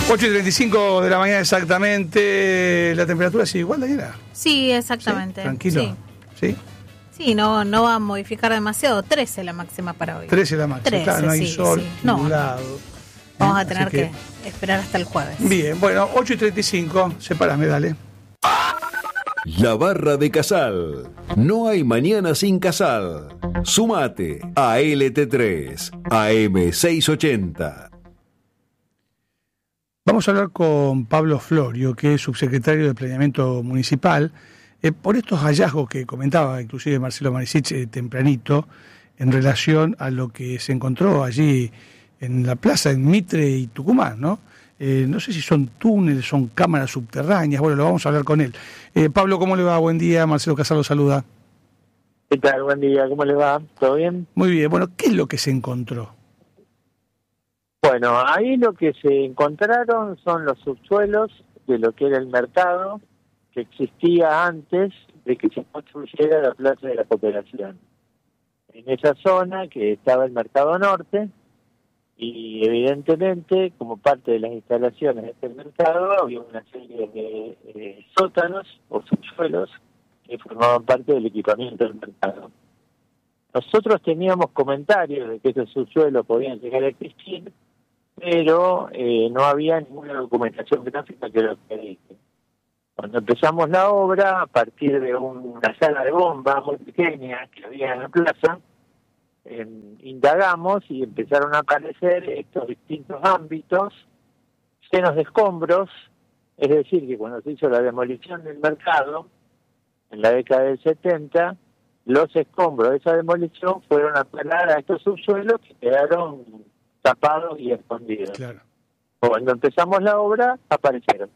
8:35 de la mañana exactamente. ¿La temperatura sigue igual, Daniela? Sí, exactamente. ¿Sí? ¿Tranquilo? ¿Sí? Sí, no va a modificar demasiado. 13 la máxima para hoy. 13 la máxima. 13, claro, no hay sol, nublado. Vamos a tener que esperar hasta el jueves. Bien, bueno, 8:35. Sepárame, dale. La Barra de Casal. No hay mañana sin Casal. Sumate a LT3, AM680. Vamos a hablar con Pablo Florio, que es subsecretario de Planeamiento Municipal, por estos hallazgos que comentaba inclusive Marcelo Marisich tempranito, en relación a lo que se encontró allí en la plaza, en Mitre y Tucumán, ¿no? No sé si son túneles, son cámaras subterráneas, bueno, lo vamos a hablar con él. Pablo, ¿cómo le va? Buen día, Marcelo Casal lo saluda. ¿Qué tal? Buen día, ¿cómo le va? ¿Todo bien? Muy bien, bueno, ¿qué es lo que se encontró? Bueno, ahí lo que se encontraron son los subsuelos de lo que era el mercado que existía antes de que se construyera la Plaza de la Cooperación. En esa zona que estaba el Mercado Norte, y evidentemente, como parte de las instalaciones de este mercado, había una serie de sótanos o subsuelos que formaban parte del equipamiento del mercado. Nosotros teníamos comentarios de que esos subsuelos podían llegar a existir, pero no había ninguna documentación gráfica que lo acredite. Cuando empezamos la obra, a partir de una sala de bomba muy pequeña que había en la plaza, indagamos y empezaron a aparecer estos distintos ámbitos llenos de escombros, es decir, que cuando se hizo la demolición del mercado, en la década del 70, los escombros de esa demolición fueron a parar a estos subsuelos que quedaron tapados y escondidos. Claro. Cuando empezamos la obra, aparecieron.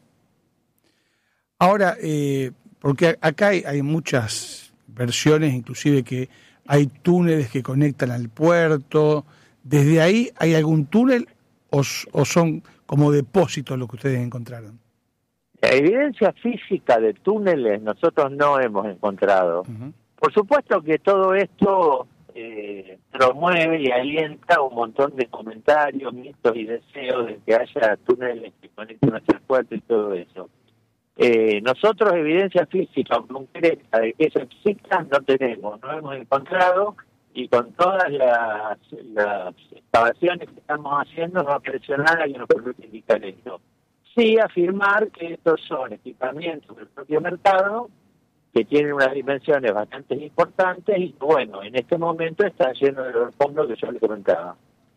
Ahora, porque acá hay muchas versiones, inclusive que hay túneles que conectan al puerto. ¿Desde ahí hay algún túnel o son como depósitos lo que ustedes encontraron? La evidencia física de túneles nosotros no hemos encontrado. Uh-huh. Por supuesto que todo esto promueve y alienta un montón de comentarios, mitos y deseos de que haya túneles que conecten hacia el puerto y todo eso. Nosotros evidencia física concreta de que eso exista no tenemos, no hemos encontrado, y con todas las excavaciones que estamos haciendo no apareció nada que nos permita indicar esto. Sí afirmar que estos son equipamientos del propio mercado que tienen unas dimensiones bastante importantes y bueno, en este momento está lleno de los fondos que yo les comentaba.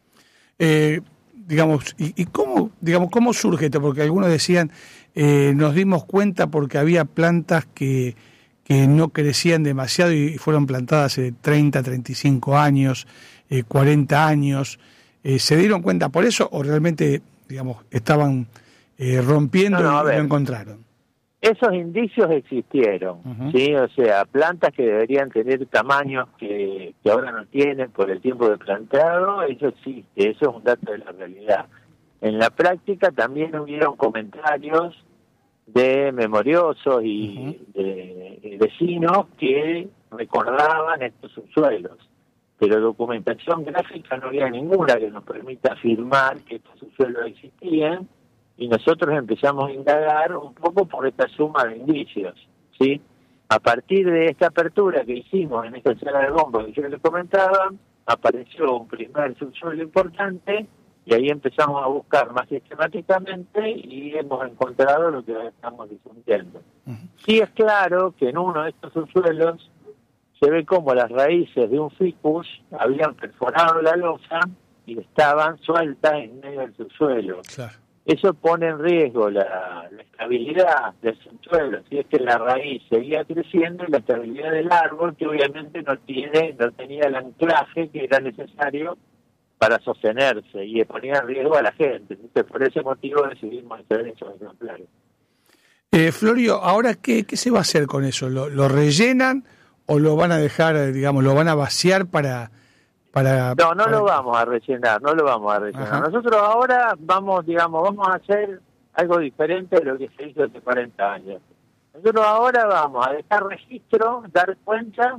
Digamos, ¿y cómo surge esto? Porque algunos decían, nos dimos cuenta porque había plantas que no crecían demasiado y fueron plantadas hace 30, 35 años, 40 años. ¿Se dieron cuenta por eso o realmente, digamos, estaban rompiendo y no encontraron? Esos indicios existieron, uh-huh. ¿Sí? O sea, plantas que deberían tener tamaños que ahora no tienen por el tiempo de plantado, eso existe, eso es un dato de la realidad. En la práctica también hubieron comentarios de memoriosos y uh-huh. de vecinos que recordaban estos subsuelos, pero documentación gráfica no había ninguna que nos permita afirmar que estos subsuelos existían. Y nosotros empezamos a indagar un poco por esta suma de indicios, ¿sí? A partir de esta apertura que hicimos en esta sala de bomba que yo les comentaba, apareció un primer subsuelo importante y ahí empezamos a buscar más sistemáticamente y hemos encontrado lo que estamos difundiendo. Uh-huh. Sí es claro que en uno de estos subsuelos se ve como las raíces de un ficus habían perforado la losa y estaban sueltas en medio del subsuelo. Claro. Eso pone en riesgo la estabilidad del subsuelo, si es que la raíz seguía creciendo y la estabilidad del árbol, que obviamente no tenía el anclaje que era necesario para sostenerse y ponía en riesgo a la gente. Entonces, por ese motivo decidimos hacer esos ejemplares. Florio, ahora ¿qué se va a hacer con eso? ¿Lo rellenan o lo van a dejar, digamos, lo van a vaciar para No lo vamos a rellenar, Ajá. Nosotros ahora vamos a hacer algo diferente de lo que se hizo hace 40 años. Nosotros ahora vamos a dejar registro, dar cuenta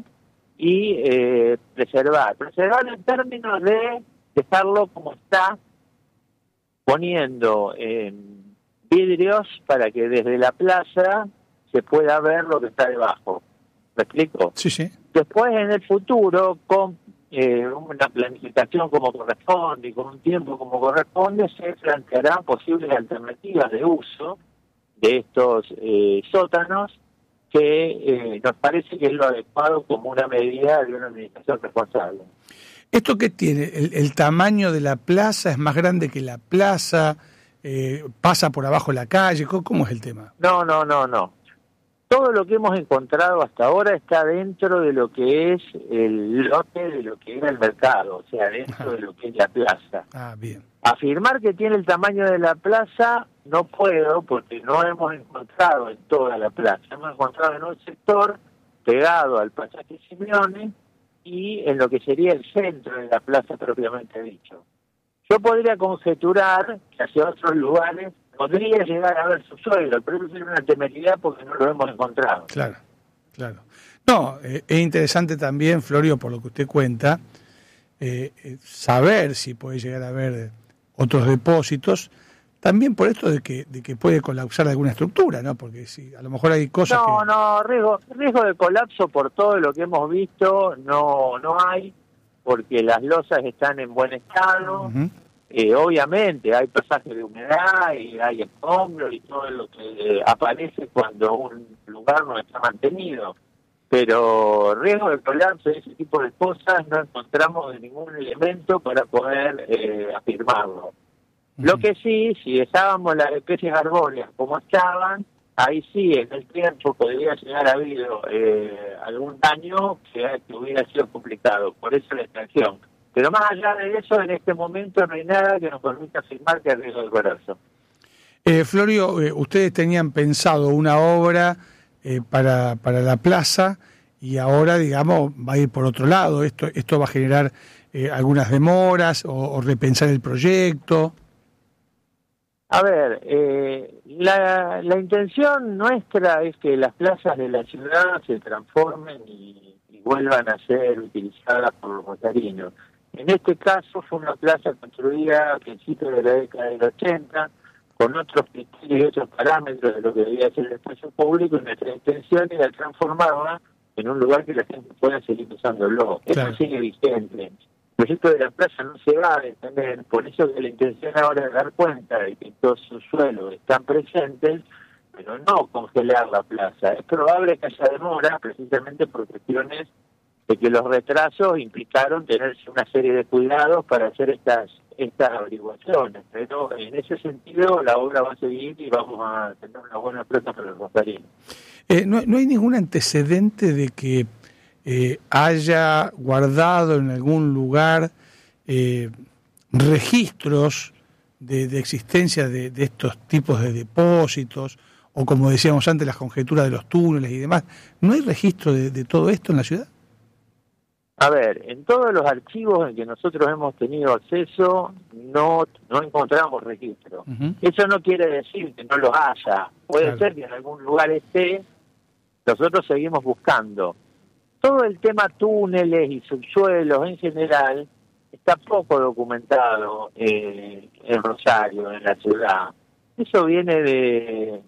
y preservar. Preservar en términos de dejarlo como está, poniendo vidrios para que desde la plaza se pueda ver lo que está debajo. ¿Me explico? Sí, sí. Después, en el futuro, con una planificación como corresponde y con un tiempo como corresponde, se plantearán posibles alternativas de uso de estos sótanos, que nos parece que es lo adecuado como una medida de una administración responsable. ¿Esto qué tiene? ¿El tamaño de la plaza es más grande que la plaza? ¿Pasa por abajo de la calle? ¿Cómo es el tema? No. Todo lo que hemos encontrado hasta ahora está dentro de lo que es el lote de lo que era el mercado, o sea, dentro de lo que es la plaza. Bien. Afirmar que tiene el tamaño de la plaza no puedo, porque no hemos encontrado en toda la plaza. Hemos encontrado en un sector pegado al pasaje Simeone y en lo que sería el centro de la plaza propiamente dicho. Yo podría conjeturar que hacia otros lugares podría llegar a ver subsuelo, pero eso sería una temeridad porque no lo hemos encontrado. Claro. No, es interesante también, Florio, por lo que usted cuenta, saber si puede llegar a haber otros depósitos, también por esto de que puede colapsar alguna estructura, ¿no? Porque si a lo mejor hay cosas riesgo de colapso por todo lo que hemos visto no hay, porque las losas están en buen estado. Uh-huh. Obviamente hay pasajes de humedad y hay escombros y todo lo que aparece cuando un lugar no está mantenido, pero riesgo de colapso y ese tipo de cosas no encontramos de ningún elemento para poder afirmarlo. Uh-huh. Lo que sí, si dejábamos las especies arbóreas como estaban, ahí sí en el tiempo podría llegar a habido algún daño que hubiera sido complicado, por eso la extracción. Pero más allá de eso, en este momento no hay nada que nos permita afirmar que hay riesgo de colapso. Florio, ustedes tenían pensado una obra para la plaza y ahora, digamos, va a ir por otro lado. Esto va a generar algunas demoras o repensar el proyecto. A ver, la intención nuestra es que las plazas de la ciudad se transformen y vuelvan a ser utilizadas por los rosarinos. En este caso fue una plaza construida a principios de la década del 80, con otros criterios y otros parámetros de lo que debía ser el espacio público, y nuestra intención era transformarla en un lugar que la gente pueda seguir usándolo. Claro. Eso sigue vigente. El proyecto de la plaza no se va a detener, por eso que la intención ahora es dar cuenta de que todos sus suelos están presentes, pero no congelar la plaza. Es probable que haya demora, precisamente por cuestiones de que los retrasos implicaron tener una serie de cuidados para hacer estas averiguaciones, pero en ese sentido la obra va a seguir y vamos a tener una buena plaza para los rosarinos. ¿No hay ningún antecedente de que haya guardado en algún lugar registros de existencia de estos tipos de depósitos, o como decíamos antes, las conjeturas de los túneles y demás? ¿No hay registro de todo esto en la ciudad? A ver, en todos los archivos en que nosotros hemos tenido acceso no encontramos registro. Uh-huh. Eso no quiere decir que no los haya. Puede ser que en algún lugar esté, nosotros seguimos buscando. Todo el tema túneles y subsuelos en general está poco documentado en Rosario, en la ciudad. Eso viene de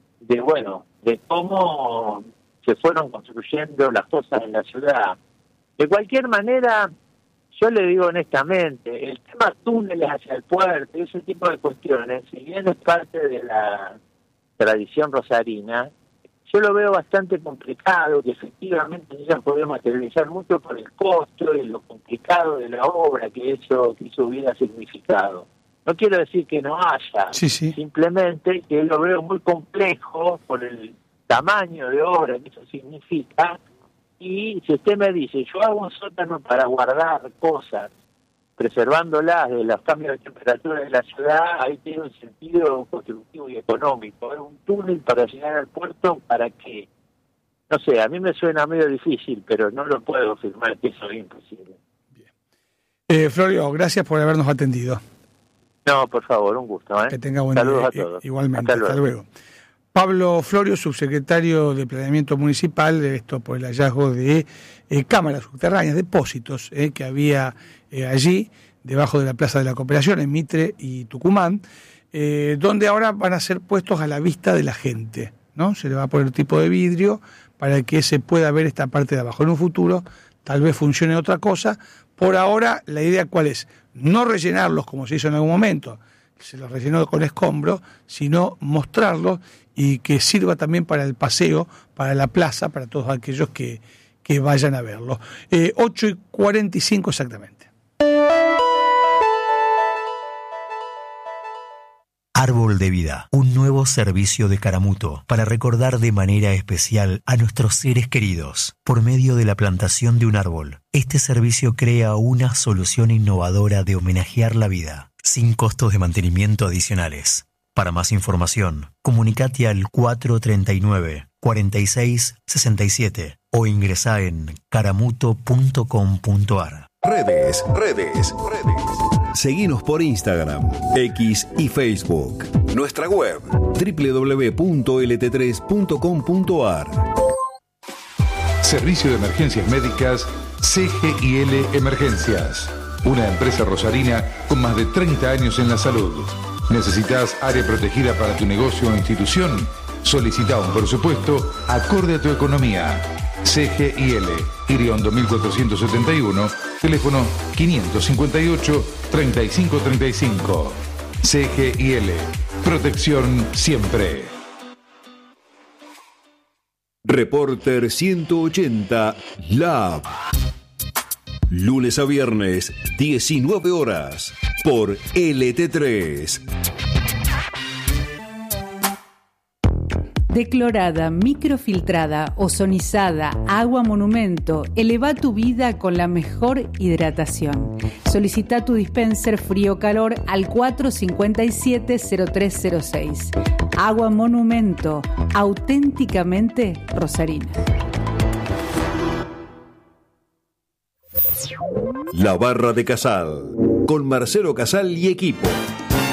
cómo se fueron construyendo las cosas en la ciudad. De cualquier manera, yo le digo honestamente, el tema túneles hacia el puerto y ese tipo de cuestiones, si bien es parte de la tradición rosarina, yo lo veo bastante complicado, que efectivamente no se puede materializar mucho por el costo y lo complicado de la obra que eso hubiera significado. No quiero decir que no haya, simplemente que lo veo muy complejo por el tamaño de obra que eso significa. Y si usted me dice, yo hago un sótano para guardar cosas, preservándolas de los cambios de temperatura de la ciudad, ahí tiene un sentido constructivo y económico. Es un túnel para llegar al puerto, ¿para qué? No sé, a mí me suena medio difícil, pero no lo puedo afirmar que eso es imposible. Bien. Florio, gracias por habernos atendido. No, por favor, un gusto. Que tenga buen día. Saludos a todos. Igualmente, hasta luego. Pablo Florio, subsecretario de Planeamiento Municipal, esto por el hallazgo de cámaras subterráneas, depósitos que había allí, debajo de la Plaza de la Cooperación, en Mitre y Tucumán. donde ahora van a ser puestos a la vista de la gente, ¿no? Se le va a poner tipo de vidrio para que se pueda ver esta parte de abajo. En un futuro tal vez funcione otra cosa. Por ahora, la idea ¿cuál es? No rellenarlos como se hizo en algún momento, se los rellenó con escombros, sino mostrarlos y que sirva también para el paseo, para la plaza, para todos aquellos que vayan a verlo. 8:45 exactamente. Árbol de Vida, un nuevo servicio de Caramuto para recordar de manera especial a nuestros seres queridos por medio de la plantación de un árbol. Este servicio crea una solución innovadora de homenajear la vida, sin costos de mantenimiento adicionales. Para más información, comunicate al 439-4667 o ingresá en caramuto.com.ar. Redes. Seguinos por Instagram, X y Facebook. Nuestra web www.lt3.com.ar. Servicio de Emergencias Médicas CGIL Emergencias. Una empresa rosarina con más de 30 años en la salud. ¿Necesitas área protegida para tu negocio o institución? Solicita un presupuesto acorde a tu economía. CGIL, Iriondo 1471, teléfono 558-3535. CGIL, protección siempre. Reporter 180 Lab. Lunes a viernes, 19 horas, por LT3. Declorada, microfiltrada, ozonizada, agua monumento, eleva tu vida con la mejor hidratación. Solicita tu dispenser frío-calor al 457-0306. Agua monumento, auténticamente rosarina. La Barra de Casal, con Marcelo Casal y equipo.